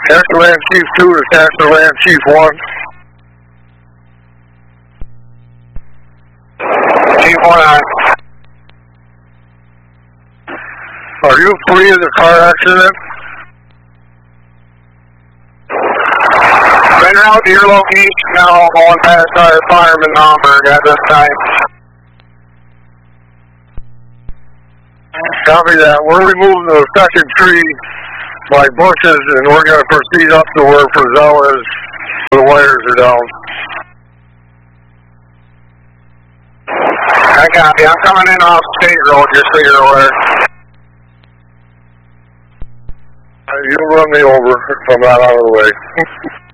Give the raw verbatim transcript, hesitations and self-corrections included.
Tasker Land Chief two to Tasker Land Chief one. Chief one on. Are you free of the car accident? Been out to your location now, going past our fireman Naumburg at this time. Copy that. We're removing the second tree by bushes, and we're going to proceed up to where Frizell is. The wires are down. I copy. I'm coming in off State Road, just so you're aware. You'll run me over if I'm not out of the way.